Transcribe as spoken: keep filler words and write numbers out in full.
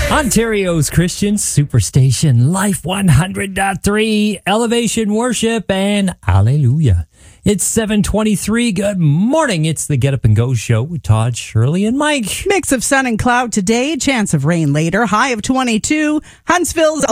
Ontario's Christian Superstation, Life one hundred point three, Elevation Worship, and Hallelujah. It's seven twenty-three. Good morning. It's the Get Up and Go show with Todd, Shirley, and Mike. Mix of sun and cloud today, chance of rain later, high of twenty-two. Huntsville's